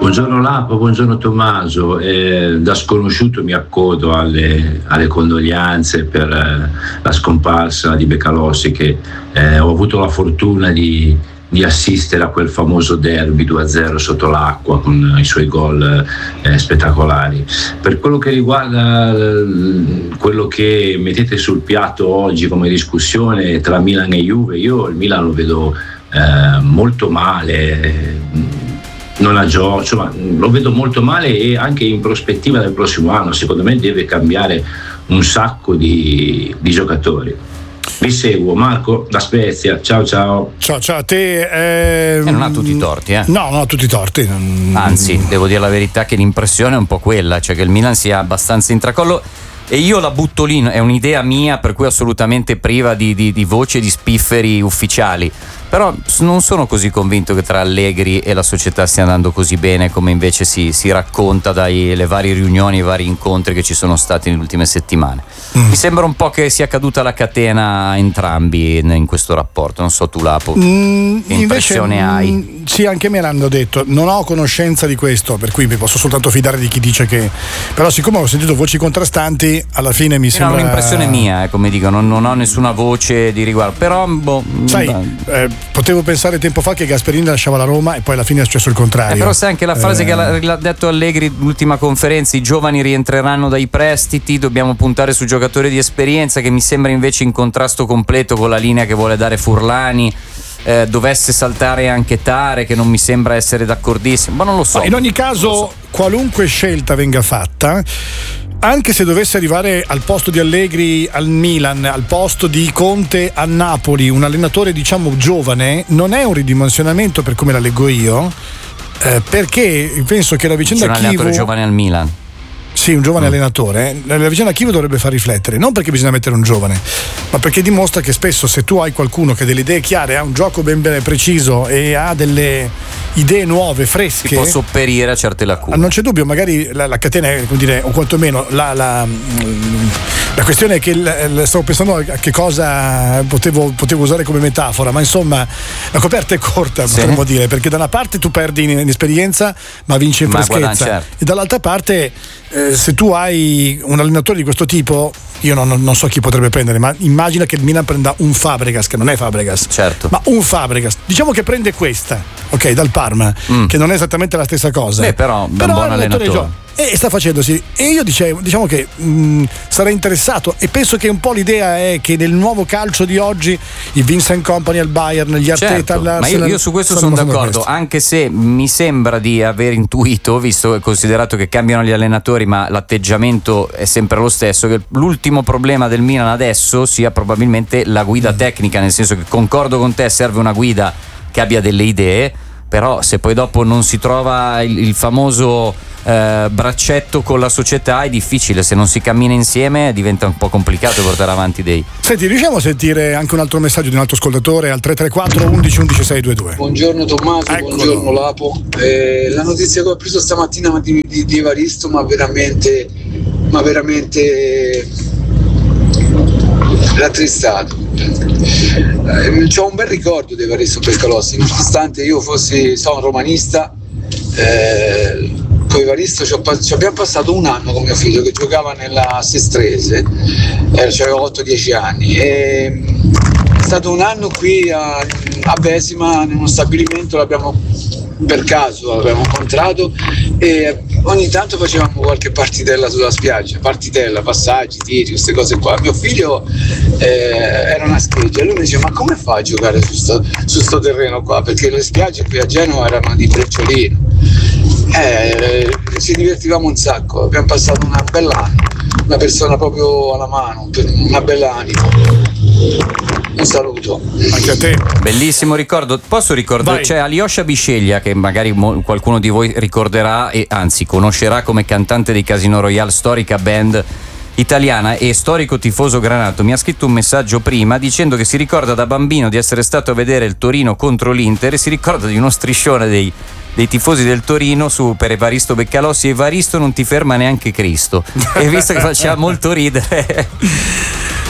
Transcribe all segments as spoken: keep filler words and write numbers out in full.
Buongiorno Lapo, buongiorno Tommaso. Eh, da sconosciuto mi accodo alle, alle condoglianze per eh, la scomparsa di Becalossi, che eh, ho avuto la fortuna di, di assistere a quel famoso derby due a zero sotto l'acqua con i suoi gol eh, spettacolari. Per quello che riguarda eh, quello che mettete sul piatto oggi come discussione tra Milan e Juve, io il Milan lo vedo eh, molto male. Non ha gioco, insomma, lo vedo molto male, e anche in prospettiva del prossimo anno secondo me deve cambiare un sacco di, di giocatori. Vi seguo, Marco da Spezia, ciao ciao. Ciao ciao a te. Ehm... Eh, non ha tutti i torti, eh? No, non ha tutti i torti. Anzi, devo dire la verità che l'impressione è un po' quella, cioè che il Milan sia abbastanza in tracollo. E io la butto lì, è un'idea mia, per cui assolutamente priva di, di, di voce e di spifferi ufficiali. Però non sono così convinto che tra Allegri e la società stia andando così bene come invece si, si racconta dalle varie riunioni, i vari incontri che ci sono stati nelle ultime settimane. Mm. Mi sembra un po' che sia caduta la catena a entrambi in, in questo rapporto. Non so tu, Lapo, mm, che impressione invece, hai? Mm, sì, anche me l'hanno detto. Non ho conoscenza di questo, per cui mi posso soltanto fidare di chi dice che. Però siccome ho sentito voci contrastanti, alla fine mi sembra. È un'impressione mia, eh, come dico, non, non ho nessuna voce di riguardo. Però boh, sai, eh, potevo pensare tempo fa che Gasperini lasciava la Roma e poi alla fine è successo il contrario. Eh, però sai anche la frase eh... che l'ha detto Allegri l'ultima conferenza: i giovani rientreranno dai prestiti, dobbiamo puntare su giocatori di esperienza, che mi sembra invece in contrasto completo con la linea che vuole dare Furlani. Eh, dovesse saltare anche Tare, che non mi sembra essere d'accordissimo, ma non lo so. Ma in ogni caso, so. Qualunque scelta venga fatta, anche se dovesse arrivare al posto di Allegri al Milan, al posto di Conte a Napoli, un allenatore diciamo giovane, non è un ridimensionamento per come la leggo io, eh, perché penso che la vicenda Chivu... C'è un allenatore Chivu... giovane al Milan. Sì, un giovane mm. allenatore. Eh. La vicenda Chivu dovrebbe far riflettere, non perché bisogna mettere un giovane, ma perché dimostra che spesso se tu hai qualcuno che ha delle idee chiare, ha un gioco ben, ben preciso e ha delle idee nuove, fresche, si può sopperire a certe lacune. Non c'è dubbio, magari la, la catena è, come dire, o quantomeno la, la, la questione è che l, stavo pensando a che cosa potevo, potevo usare come metafora, ma insomma la coperta è corta, sì. Potremmo dire, perché da una parte tu perdi in, in esperienza ma vinci in ma freschezza, certo. E dall'altra parte eh, se tu hai un allenatore di questo tipo, io non, non so chi potrebbe prendere, ma immagina che il Milan prenda un Fabregas, che non è Fabregas, certo. ma un Fabregas, diciamo che prende questa, ok, dal Parma, mm. che non è esattamente la stessa cosa. Beh, però, però un buon allenatore. E sta facendosi, e io dicevo, diciamo che mh, sarei interessato, e penso che un po' l'idea è che nel nuovo calcio di oggi i Vincent Kompany al Bayern, gli Arteta certo, all'Arsenal, ma io, io su questo sono d'accordo, anche se mi sembra di aver intuito, visto e considerato che cambiano gli allenatori ma l'atteggiamento è sempre lo stesso, che l'ultimo problema del Milan adesso sia probabilmente la guida mm. tecnica, nel senso che concordo con te, serve una guida che abbia delle idee, però se poi dopo non si trova il, il famoso eh, braccetto con la società è difficile, se non si cammina insieme diventa un po' complicato portare avanti dei. Senti, riusciamo a sentire anche un altro messaggio di un altro ascoltatore al tre tre quattro undici undici sei due due. Buongiorno Tommaso, Eccolo. Buongiorno Lapo. Eh, la notizia che ho preso stamattina di, di, di Evaristo ma veramente ma veramente rattristato. Eh, c'ho un bel ricordo di Evaristo Becalossi, nonostante io fossi sono romanista, eh, con Evaristo ci, ho, ci abbiamo passato un anno con mio figlio che giocava nella Sestrese, eh, avevo otto dieci anni, e è stato un anno qui a, a Besima in uno stabilimento, l'abbiamo per caso l'abbiamo incontrato e ogni tanto facevamo qualche partitella sulla spiaggia, partitella, passaggi, tiri, queste cose qua. Mio figlio eh, era una scheggia e lui mi diceva: ma come fa a giocare su sto, su sto terreno qua? Perché le spiagge qui a Genova erano di brecciolino. Eh, ci divertivamo un sacco, abbiamo passato una bella anno, una persona proprio alla mano, una bella anima. Un saluto anche a te. Bellissimo ricordo. Posso ricordare, c'è Alyosha Bisceglia, che magari mo, qualcuno di voi ricorderà e anzi conoscerà come cantante dei Casino Royale, storica band italiana e storico tifoso granato. Mi ha scritto un messaggio prima dicendo che si ricorda da bambino di essere stato a vedere il Torino contro l'Inter e si ricorda di uno striscione dei dei tifosi del Torino su per Evaristo Becalossi: Evaristo non ti ferma neanche Cristo. E visto che faceva molto ridere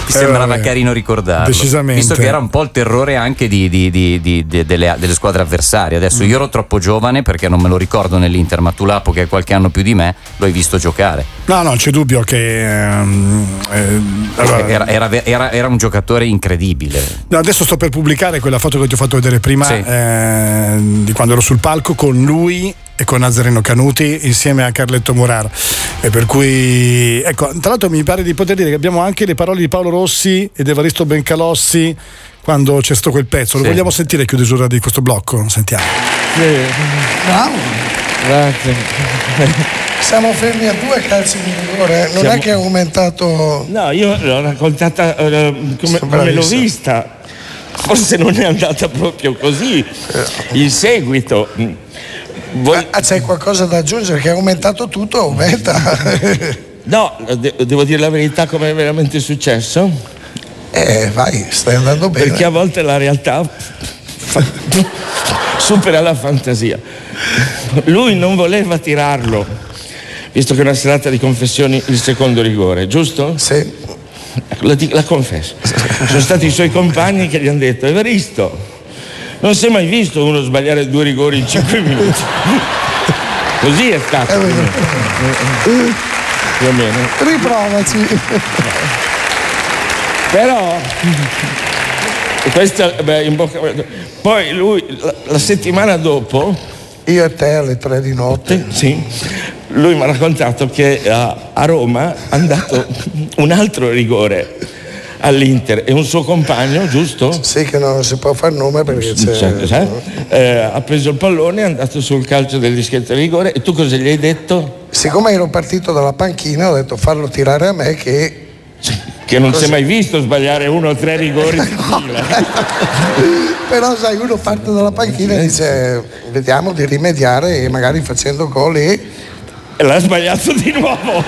mi sembrava eh, carino ricordarlo, decisamente, visto che era un po' il terrore anche di, di, di, di, di, delle, delle squadre avversarie. Adesso mm. io ero troppo giovane perché non me lo ricordo nell'Inter, ma tu Lapo, che hai qualche anno più di me, lo hai visto giocare. No, no, c'è dubbio che ehm, eh, allora, era, era, era, era un giocatore incredibile. No, adesso sto per pubblicare quella foto che ti ho fatto vedere prima, sì. eh, di quando ero sul palco con lui e con Nazzareno Canuti insieme a Carletto Morar, e per cui ecco, tra l'altro mi pare di poter dire che abbiamo anche le parole di Paolo Rossi ed Evaristo Bencalossi quando c'è stato quel pezzo. Lo sì. vogliamo sentire a chiusura di questo blocco? Sentiamo. Sì. Bravo. Grazie. Siamo fermi a due calci di rigore, non Siamo... è che è aumentato. No, io l'ho raccontata uh, come, come l'ho vista. Forse non è andata proprio così. Il seguito. Voi... Ah, c'è qualcosa da aggiungere? Che è aumentato tutto, aumenta. No, de- devo dire la verità, come è veramente successo. Eh, vai, stai andando bene. Perché a volte la realtà fa... supera la fantasia. Lui non voleva tirarlo, visto che è una serata di confessioni, il secondo rigore, giusto? Sì. La, la confesso. Sono stati i suoi compagni che gli hanno detto: Evaristo, non si è mai visto uno sbagliare due rigori in cinque minuti. Così è stato. Più o meno. Riprovaci. Però questa, beh, in bocca. Poi lui la, la settimana dopo, io e te alle tre di notte, sì, lui mi ha raccontato che a, a Roma è andato un altro rigore all'Inter e un suo compagno, giusto? Sì, che non si può fare nome perché c'è... Certo, sai? Eh, ha preso il pallone, è andato sul calcio del dischetto di rigore, e tu cosa gli hai detto? Siccome ero partito dalla panchina ho detto farlo tirare a me, che... Che non così. Si è mai visto sbagliare uno o tre rigori di fila. Però sai, uno parte dalla panchina e dice vediamo di rimediare, e magari facendo gol, e... e l'ha sbagliato di nuovo.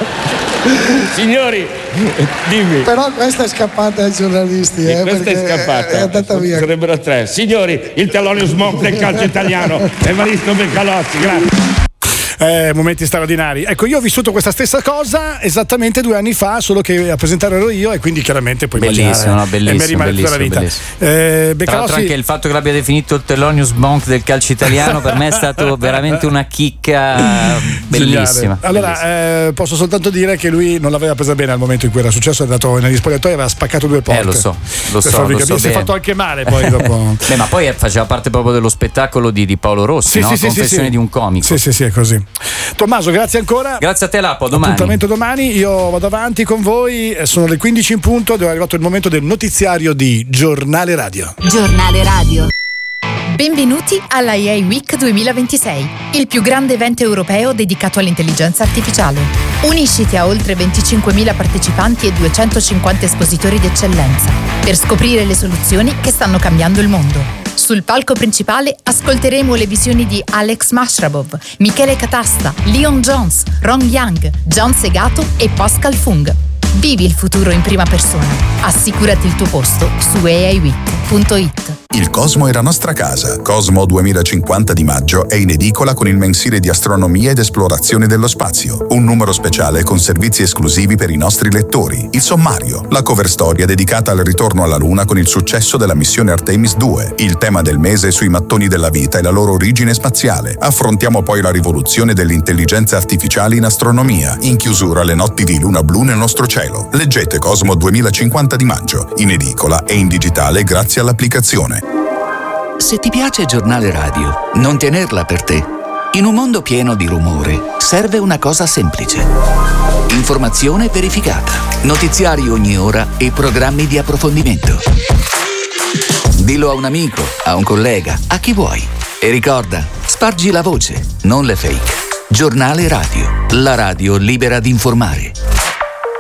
Signori, dimmi. Però questa è scappata ai giornalisti, eh, questa è scappata, è andata via. Sarebbero tre. Signori, il Thelonious Monk del calcio italiano, Evaristo Bencalossi, grazie. Eh, momenti straordinari. Ecco, io ho vissuto questa stessa cosa esattamente due anni fa, solo che a presentare ero io, e quindi chiaramente puoi bellissimo, no, bellissimo, e mi rimane tutta la vita. Eh, Tra l'altro anche il fatto che l'abbia definito il Thelonious Monk del calcio italiano per me è stato veramente una chicca bellissima. Allora bellissima. Eh, posso soltanto dire che lui non l'aveva presa bene al momento in cui era successo, è andato negli spogliatoi e aveva spaccato due porte. Eh, lo so, lo so, lo so si è fatto anche male poi dopo. Beh, ma poi faceva parte proprio dello spettacolo di, di Paolo Rossi, sì, no? Sì, Confessione sì, sì. di un comico. Sì, sì, sì, è così. Tommaso, grazie ancora. Grazie a te, Lapo, domani. Appuntamento domani, io vado avanti con voi, sono le quindici in punto ed è arrivato il momento del notiziario di Giornale Radio. Giornale Radio. Benvenuti alla A I Week duemilaventisei, il più grande evento europeo dedicato all'intelligenza artificiale. Unisciti a oltre venticinquemila partecipanti e duecentocinquanta espositori d'eccellenza per scoprire le soluzioni che stanno cambiando il mondo. Sul palco principale ascolteremo le visioni di Alex Mashrabov, Michele Catasta, Leon Jones, Ron Young, John Segato e Pascal Fung. Vivi il futuro in prima persona. Assicurati il tuo posto su a i week punto it. Il Cosmo è la nostra casa. Cosmo duemilacinquanta di maggio è in edicola con il mensile di astronomia ed esplorazione dello spazio. Un numero speciale con servizi esclusivi per i nostri lettori. Il sommario, la cover storia dedicata al ritorno alla Luna con il successo della missione Artemis due. Il tema del mese sui mattoni della vita e la loro origine spaziale. Affrontiamo poi la rivoluzione dell'intelligenza artificiale in astronomia. In chiusura le notti di luna blu nel nostro cielo. Leggete Cosmo duemilacinquanta di maggio, in edicola e in digitale grazie all'applicazione. Se ti piace Giornale Radio, non tenerla per te. In un mondo pieno di rumore, serve una cosa semplice. Informazione verificata, notiziari ogni ora e programmi di approfondimento. Dillo a un amico, a un collega, a chi vuoi. E ricorda, spargi la voce, non le fake. Giornale Radio, la radio libera di informare.